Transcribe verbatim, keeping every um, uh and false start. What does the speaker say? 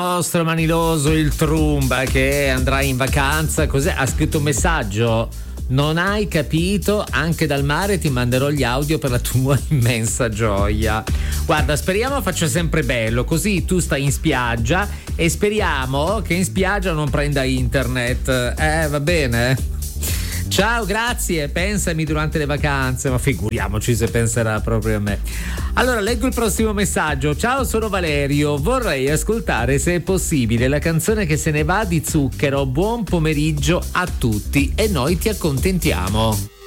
nostro maniloso il Trumba che andrà in vacanza, cos'è? Ha scritto un messaggio: non hai capito, anche dal mare ti manderò gli audio per la tua immensa gioia. Guarda, speriamo faccia sempre bello, così tu stai in spiaggia e speriamo che in spiaggia non prenda internet. Eh, va bene? Ciao, grazie, pensami durante le vacanze, ma figuriamoci se penserà proprio a me. Allora, leggo il prossimo messaggio. Ciao, sono Valerio, vorrei ascoltare, se è possibile, la canzone che se ne va di Zucchero. Buon pomeriggio a tutti e noi ti accontentiamo.